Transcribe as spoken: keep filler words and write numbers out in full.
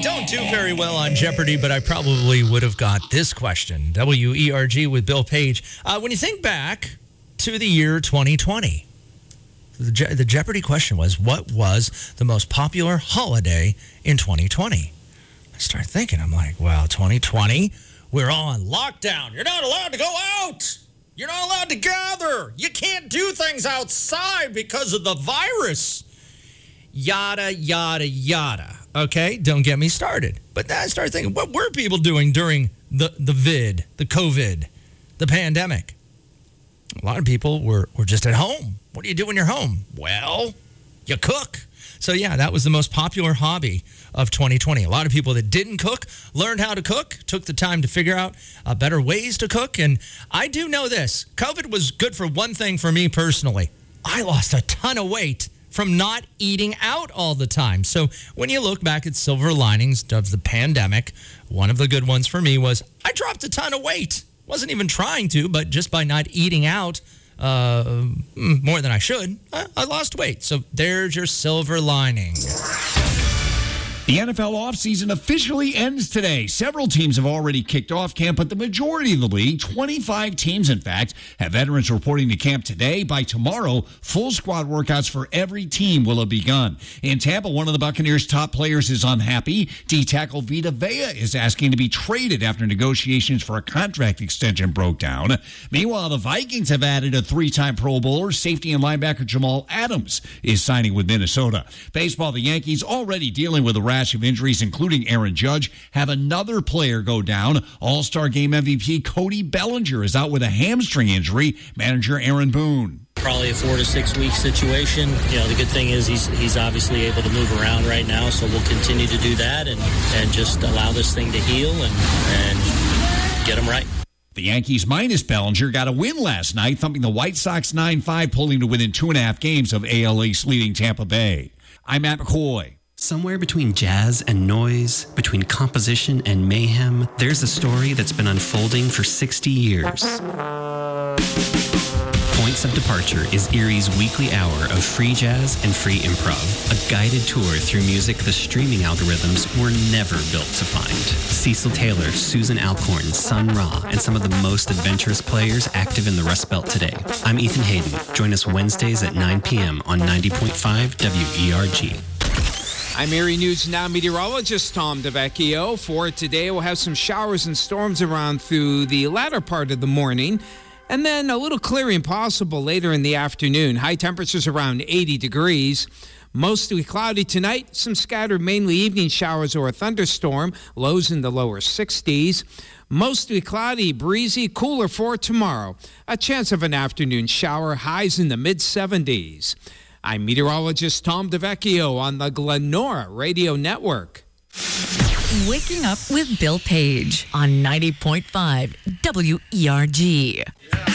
don't do very well on Jeopardy, but I probably would have got this question. W E R G with Bill Page. Uh, when you think back to the year twenty twenty, the, Je- the Jeopardy question was, what was the most popular holiday in twenty twenty? I started thinking, I'm like, well, twenty twenty, we're all on lockdown. You're not allowed to go out. You're not allowed to gather. You can't do things outside because of the virus. Yada, yada, yada. Okay, don't get me started. But then I started thinking, what were people doing during the, the vid, the COVID, the pandemic? A lot of people were, were just at home. What do you do when you're home? Well, you cook. So, yeah, that was the most popular hobby of twenty twenty. A lot of people that didn't cook learned how to cook, took the time to figure out uh, better ways to cook. And I do know this. COVID was good for one thing for me personally. I lost a ton of weight from not eating out all the time. So when you look back at silver linings of the pandemic, one of the good ones for me was I dropped a ton of weight. Wasn't even trying to, but just by not eating out uh, more than I should, I, I lost weight. So there's your silver lining. The N F L offseason officially ends today. Several teams have already kicked off camp, but the majority of the league, twenty-five teams in fact, have veterans reporting to camp today. By tomorrow, full squad workouts for every team will have begun. In Tampa, one of the Buccaneers' top players is unhappy. D-tackle Vita Vea is asking to be traded after negotiations for a contract extension broke down. Meanwhile, the Vikings have added a three-time Pro Bowler. Safety and linebacker Jamal Adams is signing with Minnesota. Baseball, the Yankees already dealing with a of injuries, including Aaron Judge, have another player go down. All-Star Game M V P Cody Bellinger is out with a hamstring injury. Manager Aaron Boone. Probably a four to six week situation. You know, the good thing is he's he's obviously able to move around right now, so we'll continue to do that and, and just allow this thing to heal and, and get him right. The Yankees minus Bellinger got a win last night, thumping the White Sox nine five, pulling to within two and a half games of A L East leading Tampa Bay. I'm Matt McCoy. Somewhere between jazz and noise, between composition and mayhem, there's a story that's been unfolding for sixty years. Points of Departure is Erie's weekly hour of free jazz and free improv, a guided tour through music the streaming algorithms were never built to find. Cecil Taylor, Susan Alcorn, Sun Ra, and some of the most adventurous players active in the Rust Belt today. I'm Ethan Hayden. Join us Wednesdays at nine p.m. on ninety point five W E R G. I'm Erie News Now meteorologist Tom DeVecchio. For today, we'll have some showers and storms around through the latter part of the morning, and then a little clearing possible later in the afternoon. High temperatures around eighty degrees. Mostly cloudy tonight. Some scattered mainly evening showers or a thunderstorm. Lows in the lower sixties. Mostly cloudy, breezy, cooler for tomorrow. A chance of an afternoon shower. Highs in the mid seventies. I'm meteorologist Tom DeVecchio on the Glenora Radio Network. Waking Up with Bill Page on ninety point five W E R G.